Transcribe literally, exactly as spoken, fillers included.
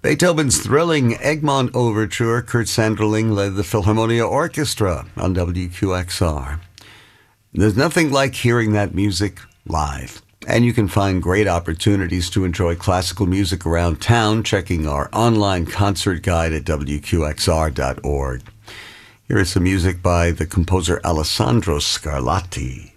Beethoven's thrilling Egmont Overture, Kurt Sanderling led the Philharmonia Orchestra on W Q X R. There's nothing like hearing that music live. And you can find great opportunities to enjoy classical music around town checking our online concert guide at W Q X R dot org. Here is some music by the composer Alessandro Scarlatti.